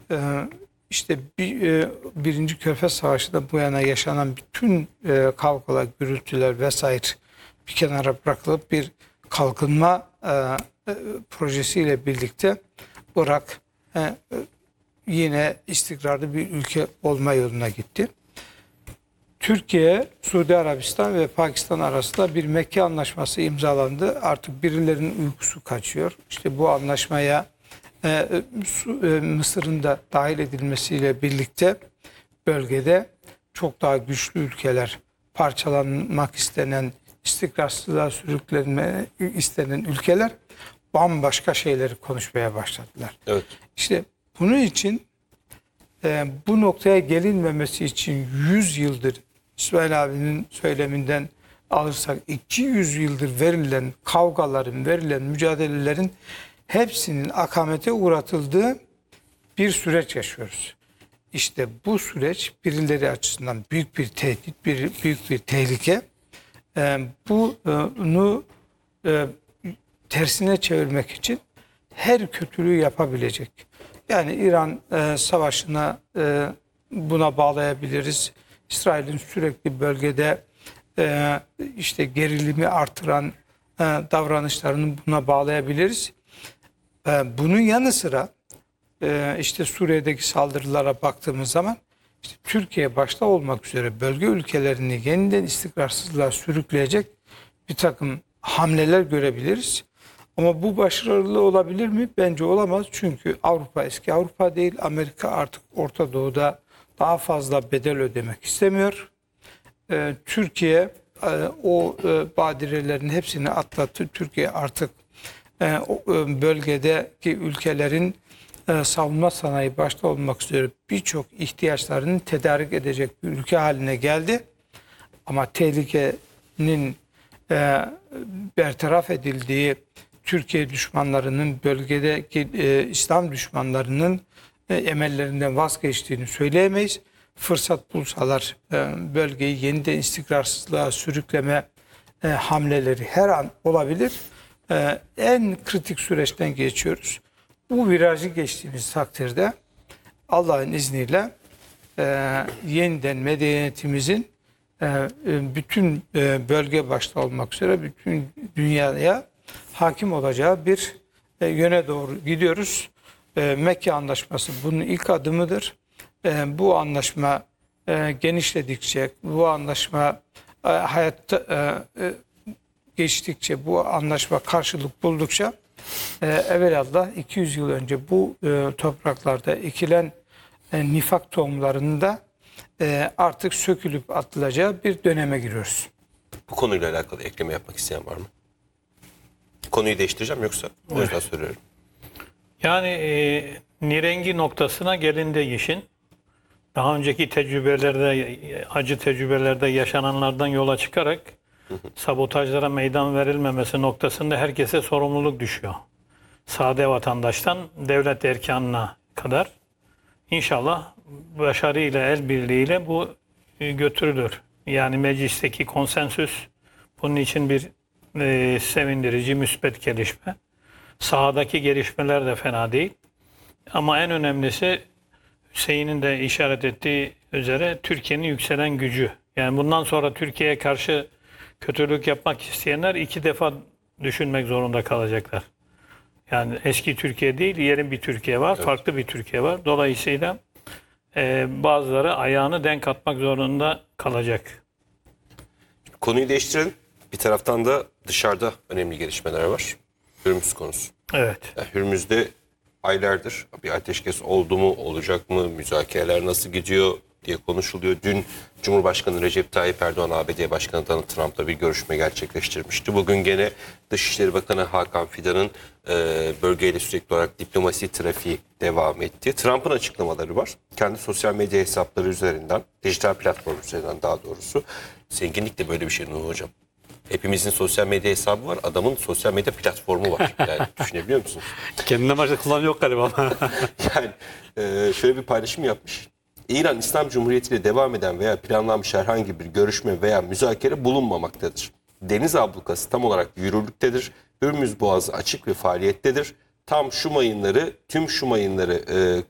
işte Birinci Körfez Savaşı'nda bu yana yaşanan bütün kavgalar, gürültüler vesaire bir kenara bırakılıp bir kalkınma projesiyle birlikte Irak yine istikrarlı bir ülke olma yoluna gitti. Türkiye, Suudi Arabistan ve Pakistan arasında bir Mekke Anlaşması imzalandı. Artık birilerinin uykusu kaçıyor. İşte bu anlaşmaya Mısır'ın da dahil edilmesiyle birlikte bölgede çok daha güçlü ülkeler, parçalanmak istenen, istikrarsızlığa sürüklenme istenen ülkeler bambaşka şeyleri konuşmaya başladılar. Evet. İşte bunun için bu noktaya gelinmemesi için 100 yıldır İsmail abinin söyleminden alırsak 200 yıldır verilen kavgaların, verilen mücadelelerin hepsinin akamete uğratıldığı bir süreç yaşıyoruz. İşte bu süreç birileri açısından büyük bir tehdit, büyük bir tehlike. Bunu tersine çevirmek için her kötülüğü yapabilecek. Yani İran savaşına buna bağlayabiliriz. İsrail'in sürekli bölgede işte gerilimi artıran davranışlarını buna bağlayabiliriz. Bunun yanı sıra işte Suriye'deki saldırılara baktığımız zaman işte Türkiye başta olmak üzere bölge ülkelerini yeniden istikrarsızlığa sürükleyecek bir takım hamleler görebiliriz. Ama bu başarılı olabilir mi? Bence olamaz. Çünkü Avrupa eski Avrupa değil. Amerika artık Orta Doğu'da daha fazla bedel ödemek istemiyor. Türkiye o badirelerin hepsini atlattı. Türkiye artık bölgedeki ülkelerin savunma sanayi başta olmak üzere birçok ihtiyaçlarını tedarik edecek bir ülke haline geldi. Ama tehlikenin bertaraf edildiği, Türkiye düşmanlarının, bölgedeki İslam düşmanlarının emellerinden vazgeçtiğini söyleyemeyiz. Fırsat bulsalar bölgeyi yeniden istikrarsızlığa sürükleme hamleleri her an olabilir. En kritik süreçten geçiyoruz. Bu virajı geçtiğimiz takdirde Allah'ın izniyle yeniden medeniyetimizin bütün bölge başta olmak üzere bütün dünyaya hakim olacağı bir yöne doğru gidiyoruz. Mekke Anlaşması bunun ilk adımıdır. Bu anlaşma genişledikçe, bu anlaşma hayatta geçtikçe, bu anlaşma karşılık buldukça evvelallah 200 yıl önce bu topraklarda ekilen nifak tohumlarının da artık sökülüp atılacağı bir döneme giriyoruz. Bu konuyla alakalı ekleme yapmak isteyen var mı? Konuyu değiştireceğim yoksa o yüzden soruyorum. Yani nirengi noktasına gelindi işin. Daha önceki tecrübelerde, acı tecrübelerde yaşananlardan yola çıkarak sabotajlara meydan verilmemesi noktasında herkese sorumluluk düşüyor. Sade vatandaştan devlet erkanına kadar. İnşallah başarıyla, el birliğiyle bu götürülür. Yani meclisteki konsensüs bunun için bir sevindirici, müspet gelişme. Sahadaki gelişmeler de fena değil. Ama en önemlisi Hüseyin'in de işaret ettiği üzere Türkiye'nin yükselen gücü. Yani bundan sonra Türkiye'ye karşı kötülük yapmak isteyenler iki defa düşünmek zorunda kalacaklar. Yani eski Türkiye değil, yeni bir Türkiye var, evet. Farklı bir Türkiye var. Dolayısıyla bazıları ayağını denk atmak zorunda kalacak. Konuyu değiştirelim. Bir taraftan da dışarıda önemli gelişmeler var. Hürmüz konusu. Evet. Yani Hürmüz'de aylardır bir ateşkes oldu mu, olacak mı, müzakereler nasıl gidiyor diye konuşuluyor. Dün Cumhurbaşkanı Recep Tayyip Erdoğan ABD Başkanı Donald Trump'la bir görüşme gerçekleştirmişti. Bugün gene Dışişleri Bakanı Hakan Fidan'ın bölgeyle sürekli olarak diplomasi trafiği devam etti. Trump'ın açıklamaları var. Kendi sosyal medya hesapları üzerinden, dijital platform üzerinden daha doğrusu. Zenginlik de böyle bir şey Nuh Hocam. Hepimizin sosyal medya hesabı var. Adamın sosyal medya platformu var. Yani düşünebiliyor musunuz? Kendine başka kullanım yok galiba. Yani şöyle bir paylaşım yapmış. İran İslam Cumhuriyeti ile devam eden veya planlanmış herhangi bir görüşme veya müzakere bulunmamaktadır. Deniz ablukası tam olarak yürürlüktedir. Hürmüz Boğazı açık ve faaliyettedir. Tüm Şum ayınları